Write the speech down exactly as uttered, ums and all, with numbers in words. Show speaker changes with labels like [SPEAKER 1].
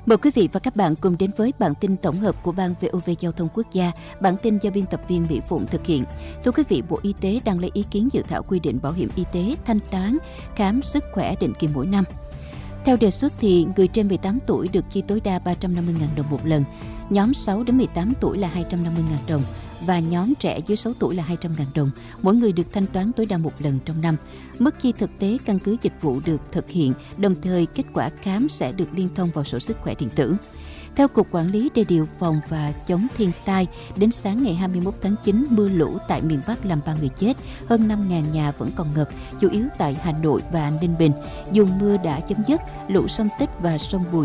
[SPEAKER 1] Mời quý vị và các bạn cùng đến với bản tin tổng hợp của Ban vê o vê Giao thông Quốc gia. Bản tin do biên tập viên Mỹ Phụng thực hiện. Thưa quý vị, Bộ Y tế đang lấy ý kiến dự thảo quy định bảo hiểm y tế thanh toán khám sức khỏe định kỳ mỗi năm. Theo đề xuất thì người trên mười tám tuổi được chi tối đa ba trăm năm mươi nghìn đồng một lần, nhóm sáu đến mười tám tuổi là hai trăm năm mươi nghìn đồng và nhóm trẻ dưới sáu tuổi là hai trăm nghìn đồng. Mỗi người được thanh toán tối đa một lần trong năm. Mức chi thực tế căn cứ dịch vụ được thực hiện, đồng thời kết quả khám sẽ được liên thông vào sổ sức khỏe điện tử. Theo Cục Quản lý Đê điều phòng và chống thiên tai, đến sáng ngày hai mươi mốt tháng chín, mưa lũ tại miền Bắc làm ba người chết, hơn năm nghìn nhà vẫn còn ngập, chủ yếu tại Hà Nội và Ninh Bình. Dù mưa đã chấm dứt, lũ sông Tích và sông Bùi